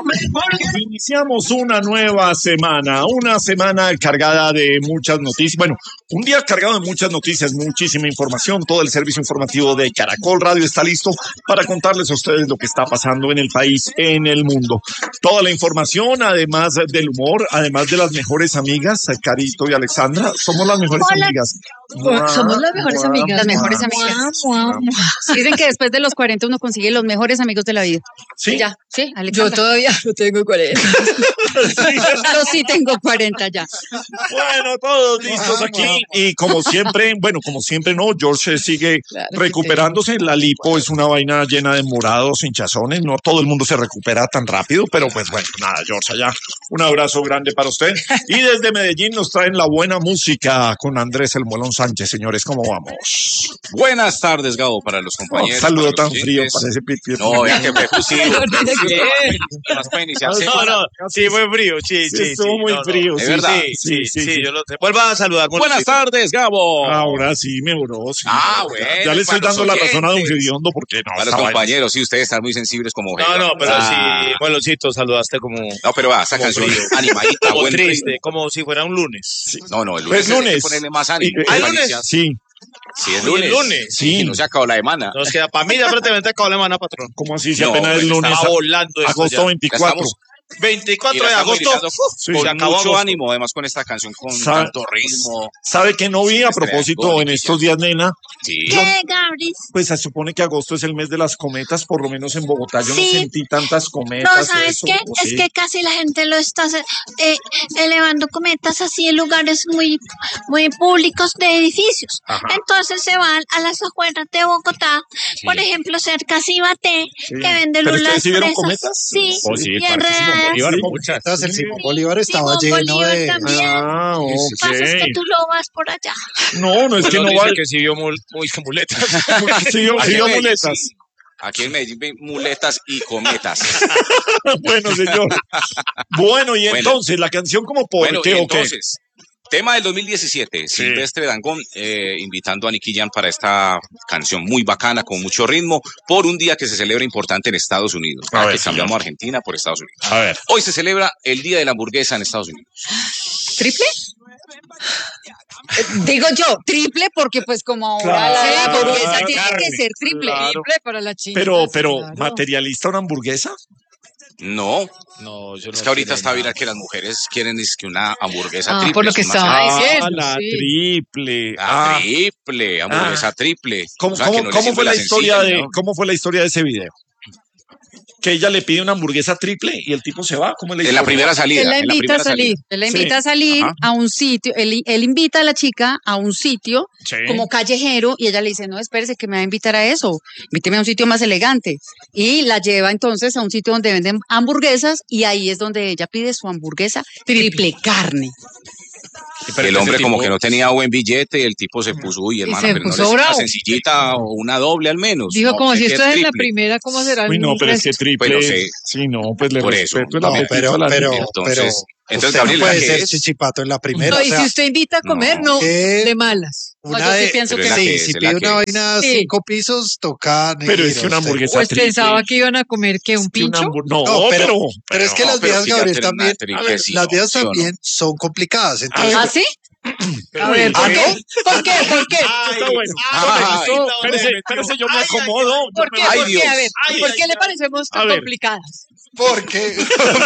Iniciamos una nueva semana cargada de muchas noticias. Bueno, un día cargado de muchas noticias, muchísima información. Todo el servicio informativo de Caracol Radio está listo para contarles a ustedes lo que está pasando en el país, en el mundo. Toda la información, además del humor, además de las mejores amigas, Carito y Alexandra. Somos las mejores amigas. Somos las mejores amigas. Las mejores amigas. Dicen que después de los 40 uno consigue los mejores amigos de la vida. ¿Sí? Ya, sí, Alexandra. Yo todavía no tengo 40. Yo sí tengo 40 ya. Bueno, todos listos aquí. Y como siempre no, George sigue recuperándose. La lipo es una vaina llena de morados, hinchazones. No todo el mundo se recupera tan rápido, pero pues bueno, nada, George, allá un abrazo grande para usted. Y desde Medellín nos traen la buena música con Andrés El Molón Sánchez. Señores, ¿cómo vamos? Buenas tardes, Gabo, para los compañeros. Saludo tan frío para ese pipi. No, vean que fue fusivo. Más para iniciarse. Sí, fue frío, sí. Estuvo muy frío. Es verdad. Sí, yo lo sé. Vuelva a saludar. Buenas tardes, Gabo. Ahora sí, mejoró. Sí. Bueno. Ya le estoy dando la razón a don Gediondo porque no. Para los compañeros, sí, ustedes están muy sensibles como No, pero sí, Moloncito, saludaste como... No, pero va, esta canción animadita, como buen triste, ritmo. como si fuera un lunes. Sí. No, el lunes. Es lunes. Hay que ponerle más ánimo. ¿El lunes? Sí. Sí, es Hoy lunes. es lunes. Sí. No se acabó la semana. Nos queda, para mí ya prácticamente acabó la semana, patrón. ¿Cómo así? Si No, apenas es lunes. Estaba volando esto Agosto ya. 24. Estamos 24 de agosto. Sí. Con Se acabó mucho agosto. ánimo, además con esta canción con Sa- tanto ritmo. ¿Sabe que no vi a propósito en estos días, nena? Sí. ¿Qué, Gabriel? Pues se supone que agosto es el mes de las cometas, por lo menos en Bogotá. Yo no Sí. sentí tantas cometas. No, ¿sabes eso, qué? ¿o Es sí? que casi la gente lo está elevando cometas así en lugares muy, muy públicos de edificios. Ajá. Entonces se van a las afueras de Bogotá, por ejemplo, cerca a Cibaté, Sí. que vende ¿Pero lulas ustedes sí vieron fresas. cometas? Sí, Oh, sí, y parquísimo enredadas. Bolívar, Sí. muchas. El Simón Bolívar estaba Simón lleno Bolívar de... también. Ah, Pasa es que ok. tú lo vas por allá. No es que no Dice vale. que sí vio muy muletas. Sí, vio Aquí en Medellín, muletas. sí. Aquí en Medellín ven muletas y cometas. Bueno, señor. Bueno, y Bueno. entonces, la canción como por Bueno, qué y o qué. entonces, tema del 2017, Silvestre Dangond invitando a Nicky Jam para esta canción muy bacana, con mucho ritmo, por un día que se celebra importante en Estados Unidos. A ver, Que señor. cambiamos a Argentina por Estados Unidos. A ver. Hoy se celebra el Día de la Hamburguesa en Estados Unidos. ¿Triple? Digo yo, triple porque pues como ahora Claro, la hamburguesa claro, tiene que ser triple. claro. Triple para la chica. Pero, claro. ¿materialista una hamburguesa? No, No, yo no es que ahorita sé está nada. viral que las mujeres quieren es que una hamburguesa Ah, triple. por lo que es una estaba serie. diciendo. La sí. triple. Ah, triple, hamburguesa triple. ¿Cómo, O sea, que no le sirve fue la sencilla, historia ¿no? cómo fue la historia de ese video? Que ella le pide una hamburguesa triple y el tipo se va. ¿Cómo es la En historia? la primera salida. Él la en la invita a primera salir. salida. Él la Sí. invita a salir Ajá. a un sitio. Él invita a la chica a un sitio Sí. como callejero y ella le dice, no, espérese que me va a invitar a eso. Invíteme a un sitio más elegante. Y la lleva entonces a un sitio donde venden hamburguesas y ahí es donde ella pide su hamburguesa triple carne. El hombre como que no tenía buen billete y el tipo se puso, uy, hermano, se pero no puso le una bravo. sencillita o una doble al menos. Dijo, No, como sé si qué esto es la triple. primera, ¿cómo será el Uy, no, pero es que resto? triple. Pero sí. Sí, no, pues le Por eso. respeto el No, apetito pero- a la pero- niña. Entonces, Usted Gabriel, no puede ¿qué ser es? chichipato en la primera. No, o y sea, si usted invita a comer, no, no, ¿qué? de malas. No, yo sí pienso pero que es la no. que Sí, es, si es pide la una que vaina Sí. 5 pisos, toca... Pero es que una hamburguesa Pues triple. pensaba que iban a comer, ¿qué? ¿Un Que una pincho? No, No, pero, pero es que las pero viejas, fíjate Gabriel, en también... una triple, a ver, sí, las no, viejas ¿sí o no? también son complicadas. Entonces, ¿Ah, sí? A ver, ¿por qué? ¿Por qué? ¿Por qué? está bueno. Ay, Espérese, yo me acomodo. ¿Por qué? Ay, ¿Por qué? Dios. A ver, Ay, ¿por ay, qué le ay. parecemos A tan ver. complicadas? porque...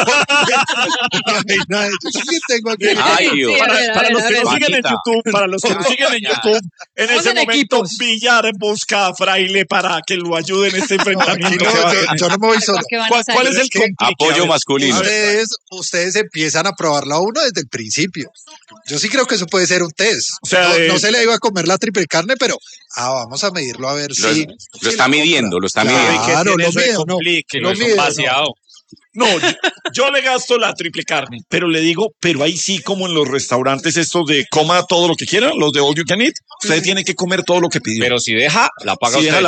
Yo también tengo aquí... Ay, Dios. Sí, a ver, Para los que nos ver. siguen en Paquita. YouTube, para los que nos siguen en YouTube, en Vamos ese en momento equipos. Villar busca a Fraile para que lo ayude en este Aquí enfrentamiento. no, que va a yo, tener. yo no me voy solo. ¿Qué van a ¿Cuál salir? es el que complique? Apoyo A ver. masculino. A ver. Ustedes empiezan a probarlo a uno desde el principio. Yo sí creo que eso puede ser un test. O sea, no se le iba a comer la triple carne, pero vamos a medirlo a ver Lo, si... lo está midiendo, lo está Claro. midiendo. Claro, tiene lo eso de mide, ¿no? complique, Lo no es un mide, ¿no? vaciado. No, yo le gasto la triple carne, pero le digo, pero ahí sí, como en los restaurantes estos de coma todo lo que quiera, los de all you can eat, usted tiene que comer todo lo que pidió. Pero si deja, la paga si usted. deja, la paga.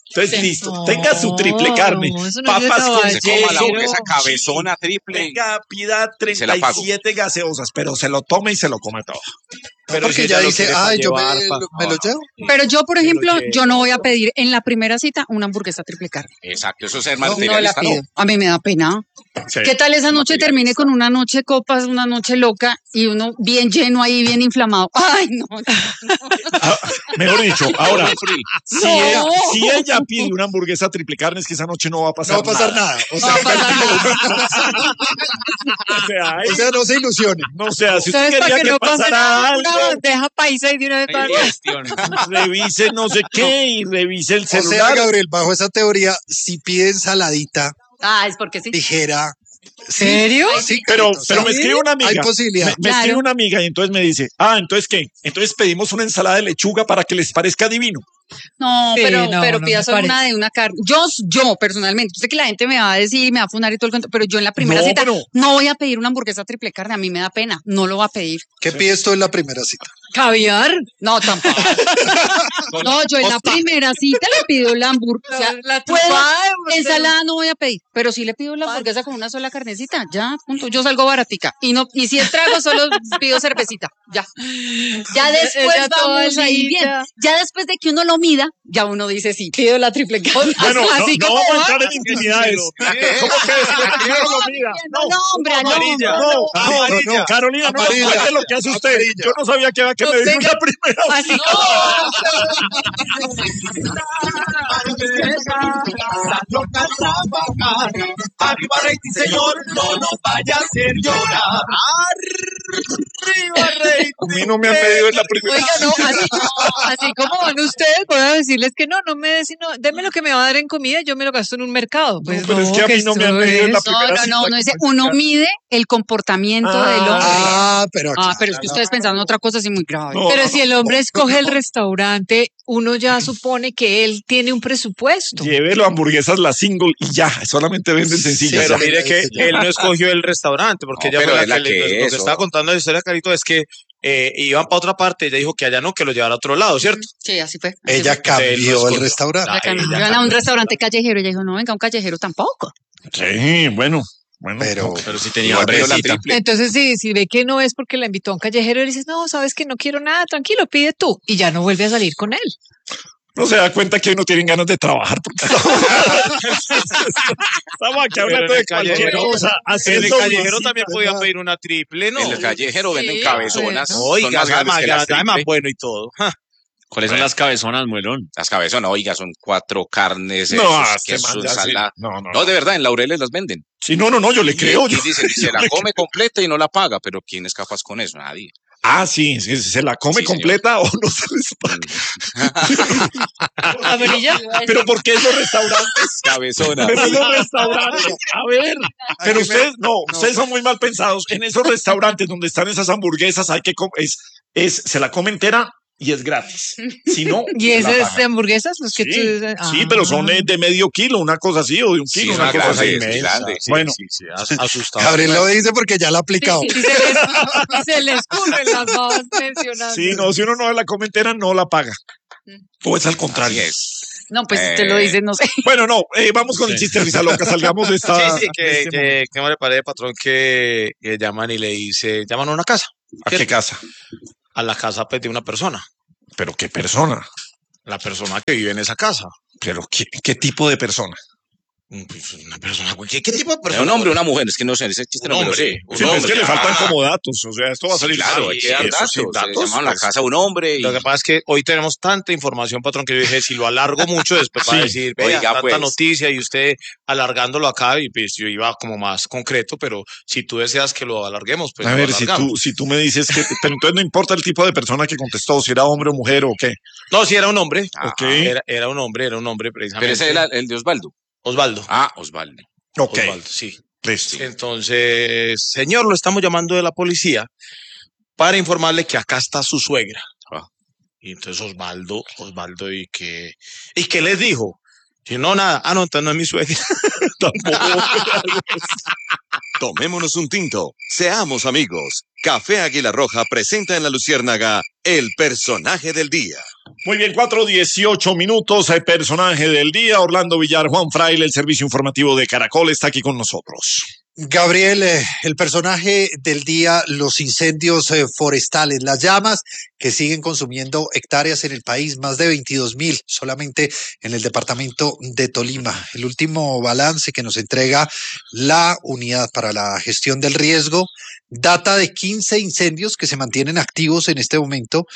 Entonces, listo. Tenga su triple carne. No, eso no es de Papas con Se coma la queso. hamburguesa cabezona triple. Venga, pida Se la pago. 37 gaseosas, pero se lo tome y se lo come todo. Pero porque si ya ella lo dice, quiere pa' ay, yo llevar, me lo llevo. Pero yo, por ejemplo, que- yo no voy a pedir en la primera cita una hamburguesa triple carne. Exacto, eso es ser No la materialista, pido. A mí me da pena. Sí. ¿Qué tal esa noche termine con una noche copas, una noche loca y uno bien lleno ahí, bien inflamado? Ay, no. Ah, mejor dicho, ahora, No. si ella pide una hamburguesa triple carne, es que esa noche no va a pasar No va a pasar nada. O No sea, va a pasar nada. O sea, o sea, no se ilusione. no, o sea, si usted Entonces, para quería que que no pase pasara nada, una algo, bandeja paisa y de una vez para revise no sé qué y revise el O sea, celular. Gabriel, bajo esa teoría, si pide ensaladita Ah, es porque sí. ligera. ¿Serio? Sí, Pero, o sea, pero me escribe una amiga. hay posibilidad. Me escribe Claro. una amiga y entonces me dice, ¿entonces qué? Entonces pedimos una ensalada de lechuga para que les parezca divino. No, Sí, pero, no, pero no pida me solo parece. una de una carne. Yo personalmente, yo sé que la gente me va a decir, me va a funar y todo el cuento, pero yo en la primera No, cita pero- no voy a pedir una hamburguesa triple carne, a mí me da pena, no lo voy a pedir. ¿Qué pides tú en la primera cita? ¿Caviar? No, tampoco. No, yo en la primera cita le pido la hamburguesa. La ¿Puedo? tupada de- Ensalada no voy a pedir, pero sí le pido la hamburguesa con una sola carnecita, ya, punto. Yo salgo baratica. Y si es trago, solo pido cervecita, ya. Ya después Ella toda vamos ahí bien. linda. Ya después de que uno lo mida, ya uno dice sí, pido la triple carne. Bueno, así no como vamos a va. entrar en intimidades. ¿Cómo que después que uno lo mira? No, hombre, no, amarilla. no. No, Carolina, no Amarilla. cuente lo que hace usted. Amarilla. Yo no sabía que había que medir venga. una primera. Así Arriba rating, señor, no nos vaya a hacer llorar. Arriba rating. A mí no me han medido en la primera. Oiga, no, así como van ustedes, voy a decirles que no me des, sino, deme lo que me va a dar en comida y yo me lo gasto en un mercado. Pues pero es que a mí no me han esto medido en la es- primera No, dice, uno mide el comportamiento del hombre. Pero aquí. Pero es que ustedes pensaron otra cosa así muy grave. No. Pero si el hombre escoge el restaurante, uno ya supone que él tiene un presupuesto. Llévelo a hamburguesas la single y ya, solamente venden sencillas. Pero Sí, mire sí, que sí. él no escogió el restaurante, porque No, ella pero fue es la lo que que estaba contando la historia, Carito, es que iban para otra parte, ella dijo que allá no, que lo llevara a otro lado, ¿cierto? Sí, así fue. así Ella fue. cambió Él no el escogió. restaurante. Ya cambió. Iban a un restaurante callejero y ella dijo, no, venga, un callejero tampoco. Sí, bueno. Pero, Pero sí tenía Igual pidió la hambrecita. triple. Entonces, si ve que no es porque la invitó a un callejero y dices, no, sabes que no quiero nada, tranquilo, pide tú. Y ya no vuelve a salir con él. no se da cuenta que hoy no tienen ganas de trabajar. Porque estamos aquí hablando Pero en de el cualquier callejero- cosa. En el haciendo callejero visitas. también podía pedir una triple, ¿no? En el callejero venden Sí, cabezonas. bueno. Son Oiga, más grandes que las además triple. bueno y todo. ¿Cuáles son las cabezonas, muelón? Las cabezonas, oiga, son 4 carnes, No, esos, este queso, man ya sí. ensalada. No, No, de verdad, en Laureles las venden. Sí, no, yo le creo. Y Yo. dicen, se la come completa y no la paga, pero ¿quién es capaz con eso? Nadie. Sí, se la come Sí, señor. completa o no se les paga. ¿Amarilla? Pero ¿por qué esos restaurantes? Cabezona. Pero esos restaurantes, a ver, pero ustedes, ustedes son muy mal pensados. En esos restaurantes donde están esas hamburguesas, hay que se la come entera y es gratis. Si no, ¿Y la esas pagan. de hamburguesas? Los que Sí, tú dices, sí, pero son de medio kilo, una cosa así, o de un Sí, kilo, es una una cosa grande, así. es grande. Bueno. Asustado. Gabriel lo dice porque ya lo ha aplicado. Y se les escurren las babas mencionando. Sí, no, si uno no la come entera, no la paga. O es al contrario. Así es. No, pues si te lo dices, no sé. Bueno, no, vamos con el chiste risa loca, salgamos de esta. Sí, de este momento. que no le parece, patrón, que llaman y le dice, llaman a una casa, ¿A qué casa? a la casa pues, de una persona, Pero qué persona. la persona que vive en esa casa. Pero qué tipo de persona. Pues, una persona, ¿qué tipo de ¿Es persona? un hombre o una mujer? Es que no sé, ese chiste Un no me lo hombre. sé. Un Sí, pero es hombre, que le ah. faltan como datos, o sea, esto va a salir Claro, mal. hay que dar Eso datos. sí, Se llamaban la pues. casa a un hombre y... Lo que pasa es que hoy tenemos tanta información, patrón, que yo dije, si lo alargo mucho, después va a Sí. decir, vea, Oiga, tanta pues. noticia y usted alargándolo acá, y pues yo iba como más concreto, pero si tú deseas que lo alarguemos, pues A lo ver, si alargamos. tú me dices que... Pero entonces no importa el tipo de persona que contestó, si era hombre o mujer o qué. No, si era un hombre. Ajá. Ok. Era un hombre precisamente. Pero ese era el de Osvaldo. Osvaldo. Ah, Osvaldo. Ok, Osvaldo, sí. listo. Entonces, señor, lo estamos llamando de la policía para informarle que acá está su suegra. Ah. Y entonces Osvaldo, ¿y qué les dijo? Y no, nada. Ah, no, entonces no es mi suegra. Tampoco. Tomémonos un tinto, seamos amigos. Café Águila Roja presenta en La Luciérnaga el personaje del día. Muy bien, 4:18. Personaje del día, Orlando Villar, Juan Fraile, el servicio informativo de Caracol, está aquí con nosotros. Gabriel, el personaje del día, los incendios forestales, las llamas que siguen consumiendo hectáreas en el país, más de 22.000 solamente en el departamento de Tolima. El último balance que nos entrega la Unidad para la Gestión del Riesgo data de 15 incendios que se mantienen activos en este momento.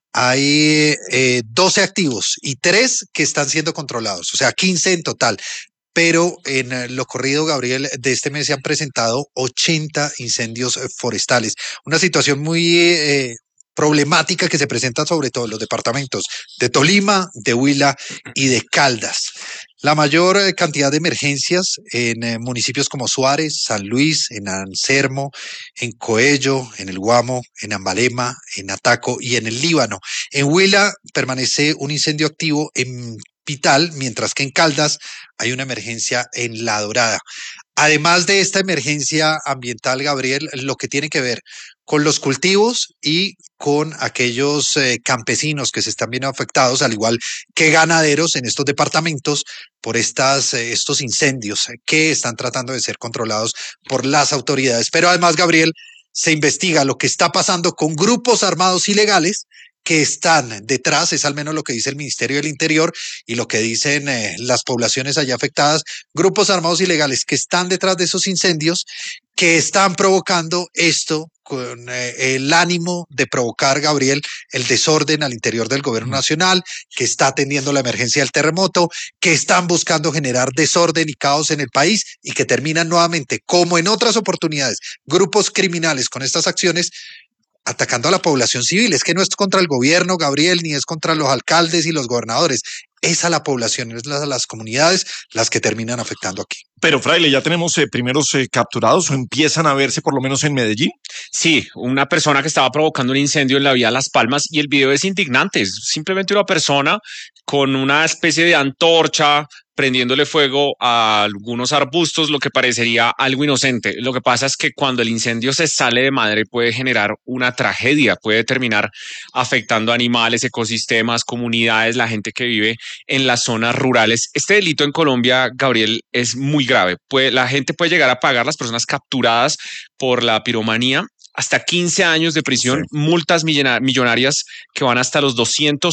Hay 12 activos y 3 que están siendo controlados, o sea, 15 en total. Pero en lo corrido, Gabriel, de este mes se han presentado 80 incendios forestales. Una situación muy problemática que se presenta sobre todo en los departamentos de Tolima, de Huila y de Caldas. La mayor cantidad de emergencias en municipios como Suárez, San Luis, en Ansermo, en Coello, en el Guamo, en Ambalema, en Ataco y en el Líbano. En Huila permanece un incendio activo en Pital, mientras que en Caldas hay una emergencia en La Dorada. Además de esta emergencia ambiental, Gabriel, lo que tiene que ver con los cultivos y con aquellos campesinos que se están viendo afectados, al igual que ganaderos en estos departamentos por estos incendios que están tratando de ser controlados por las autoridades. Pero además, Gabriel, se investiga lo que está pasando con grupos armados ilegales que están detrás, es al menos lo que dice el Ministerio del Interior y lo que dicen las poblaciones allá afectadas, grupos armados ilegales que están detrás de esos incendios, que están provocando esto con el ánimo de provocar, Gabriel, el desorden al interior del gobierno nacional, que está atendiendo la emergencia del terremoto, que están buscando generar desorden y caos en el país y que terminan nuevamente, como en otras oportunidades, grupos criminales con estas acciones, atacando a la población civil. Es que no es contra el gobierno, Gabriel, ni es contra los alcaldes y los gobernadores. Es a la población, es a las comunidades las que terminan afectando aquí. Pero, Fraile, ¿ya tenemos primeros capturados o empiezan a verse por lo menos en Medellín? Sí, una persona que estaba provocando un incendio en la vía Las Palmas y el video es indignante. Es simplemente una persona con una especie de antorcha prendiéndole fuego a algunos arbustos, lo que parecería algo inocente. Lo que pasa es que cuando el incendio se sale de madre puede generar una tragedia, puede terminar afectando animales, ecosistemas, comunidades, la gente que vive en las zonas rurales. Este delito en Colombia, Gabriel, es muy grave. La gente puede llegar a pagar, las personas capturadas por la piromanía, hasta 15 años de prisión, sí, multas millonarias que van hasta los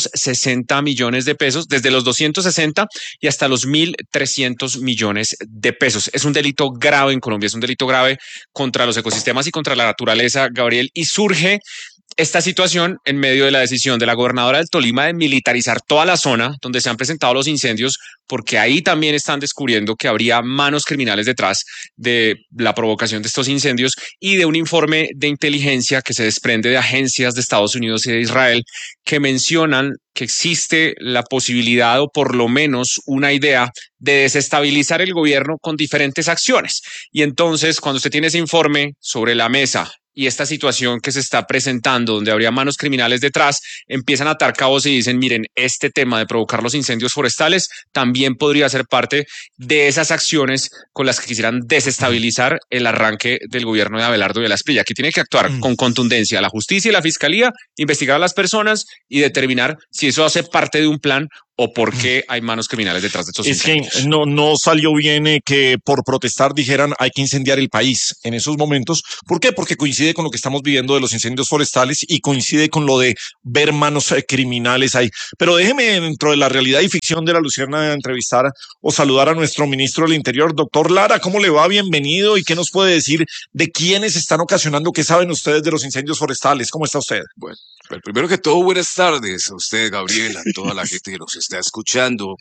260 millones de pesos, desde los 260 y hasta los 1.300 millones de pesos. Es un delito grave en Colombia, es un delito grave contra los ecosistemas y contra la naturaleza, Gabriel, y surge esta situación en medio de la decisión de la gobernadora del Tolima de militarizar toda la zona donde se han presentado los incendios, porque ahí también están descubriendo que habría manos criminales detrás de la provocación de estos incendios, y de un informe de inteligencia que se desprende de agencias de Estados Unidos y de Israel que mencionan que existe la posibilidad o por lo menos una idea de desestabilizar el gobierno con diferentes acciones. Y entonces, cuando usted tiene ese informe sobre la mesa y esta situación que se está presentando donde habría manos criminales detrás, empiezan a atar cabos y dicen, miren, este tema de provocar los incendios forestales también podría ser parte de esas acciones con las que quisieran desestabilizar el arranque del gobierno de Abelardo de la Espriella, que tiene que actuar con contundencia la justicia y la fiscalía, investigar a las personas y determinar si eso hace parte de un plan o por qué hay manos criminales detrás de estos incendios. Es que no salió bien que por protestar dijeran hay que incendiar el país en esos momentos. ¿Por qué? Porque coincide con lo que estamos viviendo de los incendios forestales y coincide con lo de ver manos criminales ahí. Pero déjeme, dentro de la realidad y ficción de la Luciérnaga, entrevistar o saludar a nuestro ministro del Interior, doctor Lara. ¿Cómo le va? Bienvenido. ¿Y qué nos puede decir de quiénes están ocasionando? ¿Qué saben ustedes de los incendios forestales? ¿Cómo está usted? Bueno, primero que todo, buenas tardes a usted, Gabriel, a toda la gente que nos está escuchando.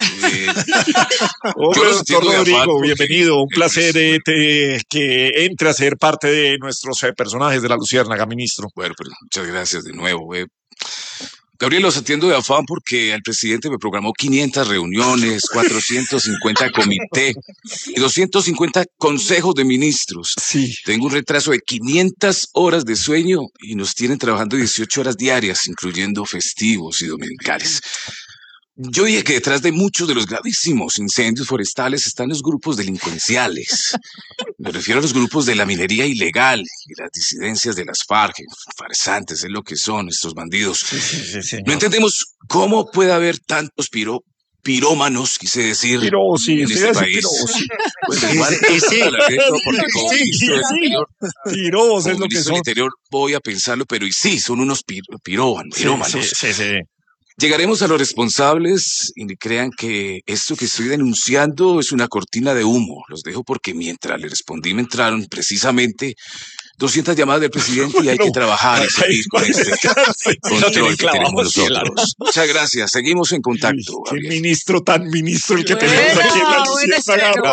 Hola, doctor Rodrigo, bienvenido. Un placer que entre a ser parte de nuestros personajes de la Luciérnaga, ministro. Bueno, pero muchas gracias de nuevo. Gabriel, los atiendo de afán porque el presidente me programó 500 reuniones, 450 comités y 250 consejos de ministros. Sí. Tengo un retraso de 500 horas de sueño y nos tienen trabajando 18 horas diarias, incluyendo festivos y dominicales. Yo dije que detrás de muchos de los gravísimos incendios forestales están los grupos delincuenciales. Me refiero a los grupos de la minería ilegal y las disidencias de las FARC. Farsantes es lo que son estos bandidos. Sí, No entendemos cómo puede haber tantos pirómanos, quise decir, sí, en sí, este sí, país. sí. Pues igual, porque como ministro del Interior, Pirobos es como lo que ministro son. del Interior voy a pensarlo, pero y sí, son unos pirómanos. Sí. Llegaremos a los responsables y ni crean que esto que estoy denunciando es una cortina de humo. Los dejo porque mientras le respondí me entraron precisamente 200 llamadas del presidente y hay que trabajar y seguir con este control que tenemos nosotros. Muchas gracias. Seguimos en contacto. Qué Gabriel. ministro el que tenemos aquí en la Luciérnaga.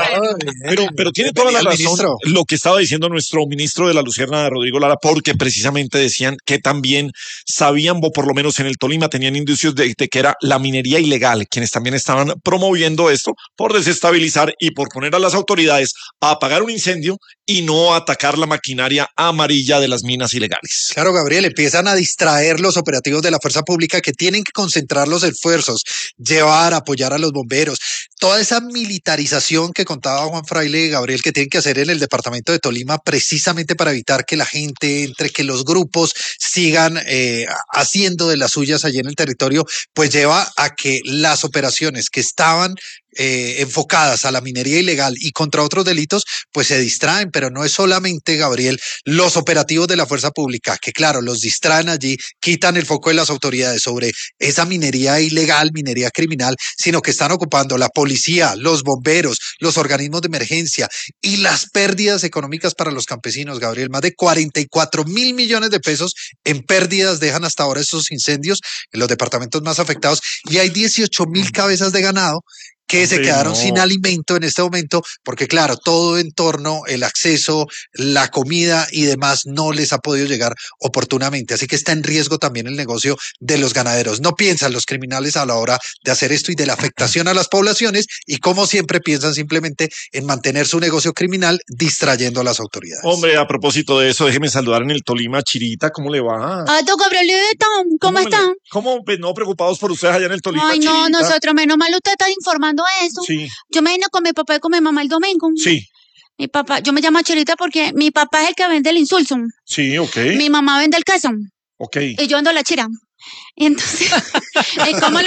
Pero tiene toda la razón ministro. lo que estaba diciendo nuestro ministro de la Luciérnaga, Rodrigo Lara, porque precisamente decían que también sabían, o por lo menos en el Tolima tenían indicios de que era la minería ilegal, quienes también estaban promoviendo esto por desestabilizar y por poner a las autoridades a apagar un incendio y no atacar la maquinaria amarilla de las minas ilegales. Claro, Gabriel, empiezan a distraer los operativos de la fuerza pública que tienen que concentrar los esfuerzos, apoyar a los bomberos, toda esa militarización que contaba Juan Fraile, Gabriel, que tienen que hacer en el departamento de Tolima precisamente para evitar que la gente entre, que los grupos sigan haciendo de las suyas allí en el territorio, pues lleva a que las operaciones que estaban enfocadas a la minería ilegal y contra otros delitos, pues se distraen, pero no es solamente, Gabriel, los operativos de la fuerza pública, que claro, los distraen allí, quitan el foco de las autoridades sobre esa minería ilegal, minería criminal, sino que están ocupando la policía, los bomberos, los organismos de emergencia y las pérdidas económicas para los campesinos, Gabriel, más de 44.000 millones de pesos en pérdidas dejan hasta ahora estos incendios en los departamentos más afectados y hay 18.000 cabezas de ganado que se quedaron sin alimento en este momento, porque claro, todo en torno, el acceso, la comida y demás no les ha podido llegar oportunamente. Así que está en riesgo también el negocio de los ganaderos. No piensan los criminales a la hora de hacer esto y de la afectación a las poblaciones y como siempre piensan simplemente en mantener su negocio criminal distrayendo a las autoridades. Hombre, a propósito de eso, déjeme saludar en el Tolima a Chirita, ¿cómo le va? Don Gabrielito, ¿cómo están? ¿Cómo? Pues no, preocupados por ustedes allá en el Tolima, Ay, no, Chirita. nosotros, menos mal usted está informando eso. Sí. Yo me vine con mi papá y con mi mamá el domingo. Sí. Mi papá, yo me llamo Chirita porque mi papá es el que vende el insulso. Sí, ok. Mi mamá vende el queso. Ok. Y yo ando la chira. Y entonces, ¿y cómo le,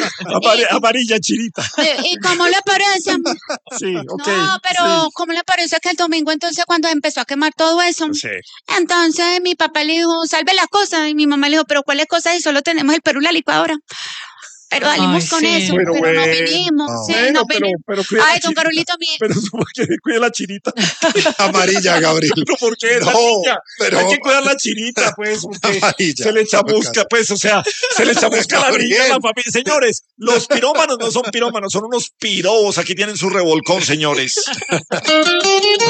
Amarilla, Chirita. ¿y cómo le parece? Sí, ok. No, pero sí. ¿cómo le parece que el domingo entonces cuando empezó a quemar todo eso? Sí. Entonces mi papá le dijo, salve las cosas. Y mi mamá le dijo, pero ¿cuáles cosas? Si solo tenemos el Perú y la licuadora. Pero salimos con eso, pero no vinimos. Sí, Bueno, no vinimos. pero cuida Ay, la don Chirita. Carolito, Pero cuida la Chirita. Amarilla, Gabriel. ¿Pero por qué esa No, niña? pero- Hay que cuidar la Chirita, pues, porque Amarilla, se le chamusca, pues, o sea, se le chamusca la niña a la Gabriel. familia. Señores, los pirómanos no son pirómanos, son unos pirobos. Aquí tienen su revolcón, señores.